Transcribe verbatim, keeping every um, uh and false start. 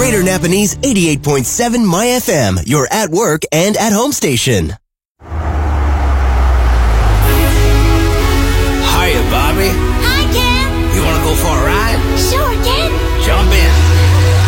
Greater Napanese eighty-eight point seven My F M, your at work and at home station.